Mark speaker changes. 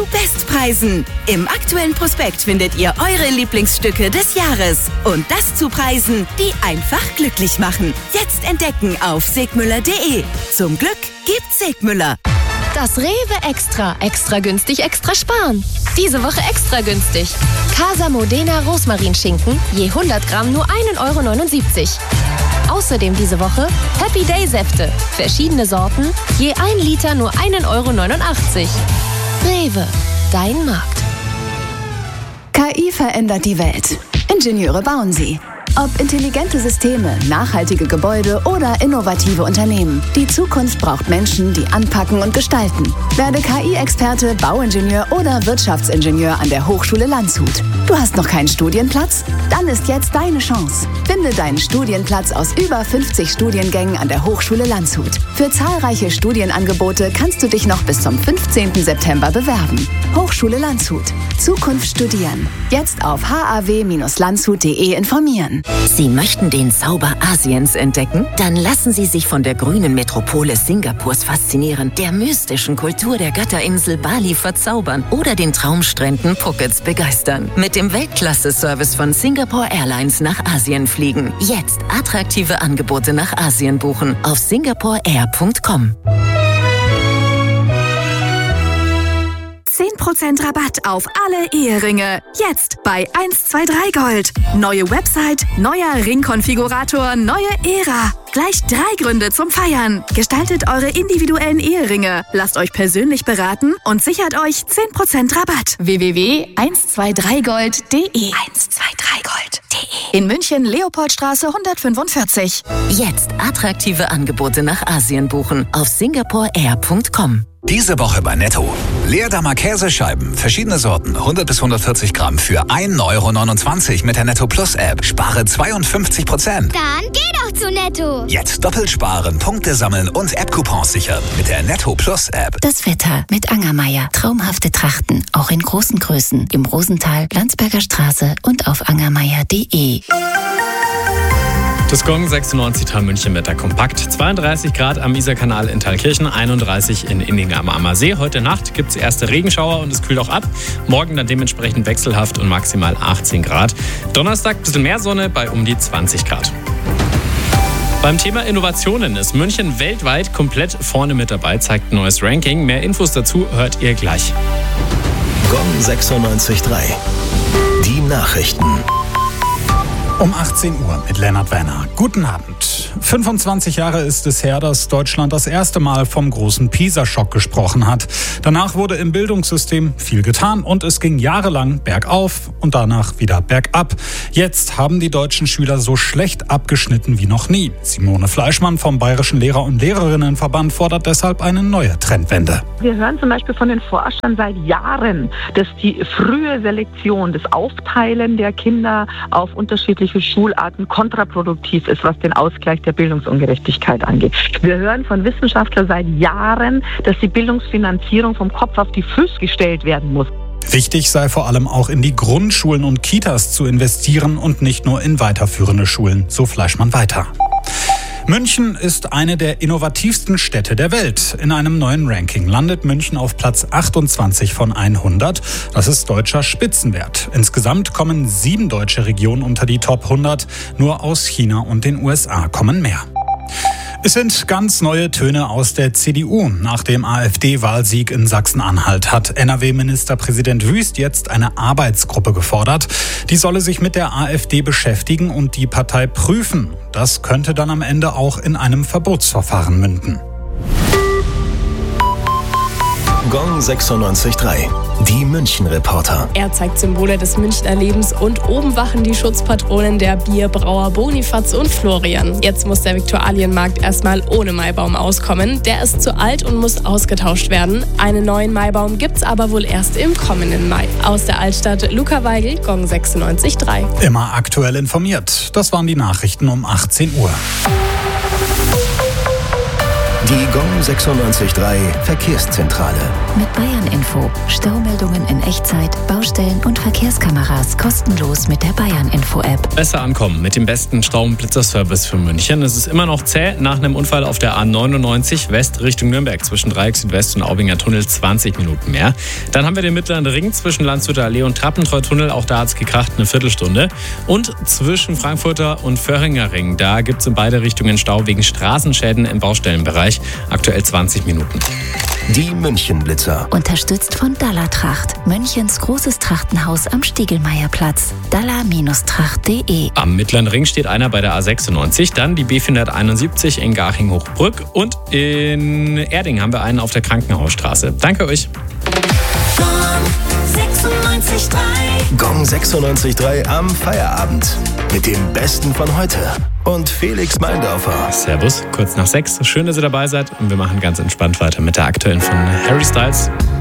Speaker 1: Bestpreisen. Im aktuellen Prospekt findet ihr eure Lieblingsstücke des Jahres. Und das zu Preisen, die einfach glücklich machen. Jetzt entdecken auf segmüller.de. Zum Glück gibt's Segmüller.
Speaker 2: Das Rewe Extra. Extra günstig, extra sparen. Diese Woche extra günstig. Casa Modena Rosmarinschinken, je 100 Gramm nur 1,79 €. Außerdem diese Woche Happy Day Säfte. Verschiedene Sorten, je 1 Liter nur 1,89 €. Rewe, dein Markt.
Speaker 3: KI verändert die Welt. Ingenieure bauen sie. Ob intelligente Systeme, nachhaltige Gebäude oder innovative Unternehmen. Die Zukunft braucht Menschen, die anpacken und gestalten. Werde KI-Experte, Bauingenieur oder Wirtschaftsingenieur an der Hochschule Landshut. Du hast noch keinen Studienplatz? Dann ist jetzt deine Chance. Finde deinen Studienplatz aus über 50 Studiengängen an der Hochschule Landshut. Für zahlreiche Studienangebote kannst du dich noch bis zum 15. September bewerben. Hochschule Landshut. Zukunft studieren. Jetzt auf haw-landshut.de informieren.
Speaker 4: Sie möchten den Zauber Asiens entdecken? Dann lassen Sie sich von der grünen Metropole Singapurs faszinieren, der mystischen Kultur der Götterinsel Bali verzaubern oder den Traumstränden Phukets begeistern. Mit dem Weltklasse-Service von Singapore Airlines nach Asien fliegen. Jetzt attraktive Angebote nach Asien buchen auf singaporeair.com.
Speaker 1: 10% Rabatt auf alle Eheringe. Jetzt bei 123 Gold. Neue Website, neuer Ringkonfigurator, neue Ära. Gleich 3 Gründe zum Feiern. Gestaltet eure individuellen Eheringe. Lasst euch persönlich beraten und sichert euch 10% Rabatt. www.123gold.de 123gold.de In München, Leopoldstraße 145.
Speaker 4: Jetzt attraktive Angebote nach Asien buchen auf singaporeair.com.
Speaker 5: Diese Woche bei Netto. Leerdammer Käsescheiben, verschiedene Sorten, 100 bis 140 Gramm für 1,29 € mit der Netto Plus App. Spare 52%.
Speaker 6: Dann geh doch zu Netto.
Speaker 5: Jetzt doppelt sparen, Punkte sammeln und App-Coupons sichern mit der Netto Plus App.
Speaker 7: Das Wetter mit Angermeier. Traumhafte Trachten, auch in großen Größen. Im Rosental, Landsberger Straße und auf angermeier.de.
Speaker 8: Das Gong 96,3 München Wetter kompakt. 32 Grad am Isarkanal in Thalkirchen, 31 in Inningen am Ammersee. Heute Nacht gibt es erste Regenschauer und es kühlt auch ab. Morgen dann dementsprechend wechselhaft und maximal 18 Grad. Donnerstag ein bisschen mehr Sonne bei um die 20 Grad. Beim Thema Innovationen ist München weltweit komplett vorne mit dabei, zeigt ein neues Ranking. Mehr Infos dazu hört ihr gleich.
Speaker 9: Gong 96,3. Die Nachrichten.
Speaker 10: Um 18 Uhr mit Lennart Werner. Guten Abend. 25 Jahre ist es her, dass Deutschland das erste Mal vom großen PISA-Schock gesprochen hat. Danach wurde im Bildungssystem viel getan und es ging jahrelang bergauf und danach wieder bergab. Jetzt haben die deutschen Schüler so schlecht abgeschnitten wie noch nie. Simone Fleischmann vom Bayerischen Lehrer- und Lehrerinnenverband fordert deshalb eine neue Trendwende.
Speaker 11: Wir hören zum Beispiel von den Forschern seit Jahren, dass die frühe Selektion, das Aufteilen der Kinder auf unterschiedliche Schularten kontraproduktiv ist, was den Ausgleich der Bildungsungerechtigkeit angeht. Wir hören von Wissenschaftlern seit Jahren, dass die Bildungsfinanzierung vom Kopf auf die Füße gestellt werden muss.
Speaker 10: Wichtig sei vor allem auch in die Grundschulen und Kitas zu investieren und nicht nur in weiterführende Schulen, so Fleischmann weiter. München ist eine der innovativsten Städte der Welt. In einem neuen Ranking landet München auf Platz 28 von 100. Das ist deutscher Spitzenwert. Insgesamt kommen 7 deutsche Regionen unter die Top 100. Nur aus China und den USA kommen mehr. Es sind ganz neue Töne aus der CDU. Nach dem AfD-Wahlsieg in Sachsen-Anhalt hat NRW-Ministerpräsident Wüst jetzt eine Arbeitsgruppe gefordert. Die solle sich mit der AfD beschäftigen und die Partei prüfen. Das könnte dann am Ende auch in einem Verbotsverfahren münden.
Speaker 9: Gong 96,3. Die München-Reporter.
Speaker 2: Er zeigt Symbole des Münchner Lebens und oben wachen die Schutzpatronen der Bierbrauer Bonifaz und Florian. Jetzt muss der Viktualienmarkt erstmal ohne Maibaum auskommen. Der ist zu alt und muss ausgetauscht werden. Einen neuen Maibaum gibt's aber wohl erst im kommenden Mai. Aus der Altstadt Luca Weigel, Gong 96,3.
Speaker 10: Immer aktuell informiert. Das waren die Nachrichten um 18 Uhr.
Speaker 9: Die Gong 96.3 Verkehrszentrale.
Speaker 7: Mit Bayern Info. Staumeldungen in Echtzeit, Baustellen und Verkehrskameras kostenlos mit der Bayern Info App.
Speaker 8: Besser ankommen mit dem besten Stau- und Blitzerservice für München. Es ist immer noch zäh nach einem Unfall auf der A99 West Richtung Nürnberg zwischen Dreieck Südwest und Aubinger Tunnel 20 Minuten mehr. Dann haben wir den mittleren Ring zwischen Landshütter Allee und Trappentreu-Tunnel. Auch da hat es gekracht, eine Viertelstunde. Und zwischen Frankfurter und Föhringer Ring. Da gibt es in beide Richtungen Stau wegen Straßenschäden im Baustellenbereich. Aktuell 20 Minuten.
Speaker 9: Die Münchenblitzer.
Speaker 7: Unterstützt von Dalla-Tracht. Münchens großes Trachtenhaus am Stiegelmeierplatz. dalla-tracht.de.
Speaker 8: Am Mittleren Ring steht einer bei der A96, dann die B471 in Garching-Hochbrück und in Erding haben wir einen auf der Krankenhausstraße. Danke euch.
Speaker 9: Gong 96.3 am Feierabend. Mit dem Besten von heute. Und Felix Meindorfer.
Speaker 8: Servus, kurz nach 6. Schön, dass ihr dabei seid. Und wir machen ganz entspannt weiter mit der aktuellen von Harry Styles.